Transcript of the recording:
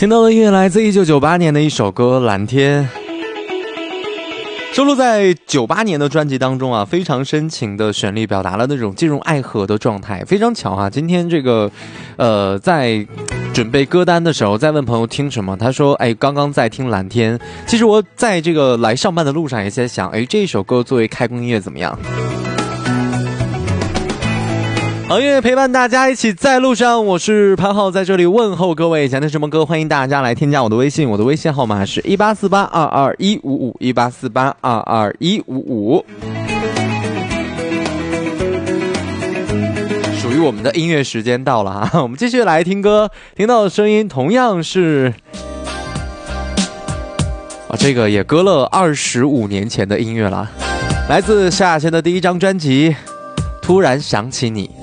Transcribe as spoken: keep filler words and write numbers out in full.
听到的音乐来自一九九八年的一首歌《蓝天》，收录在九八年的专辑当中啊，非常深情的旋律，表达了那种进入爱河的状态，非常巧啊。今天这个，呃，在准备歌单的时候，在问朋友听什么，他说，哎，刚刚在听《蓝天》。其实我在这个来上班的路上也在想，哎，这一首歌作为开工音乐怎么样？好，音乐陪伴大家一起在路上，我是潘浩，在这里问候各位。想听什么歌，欢迎大家来添加我的微信，我的微信号码是一八四八二二一五五一八四八二二一五五。属于我们的音乐时间到了哈，我们继续来听歌，听到的声音同样是啊，这个也隔了二十五年前的音乐了，来自萧亚轩的第一张专辑《突然想起你》。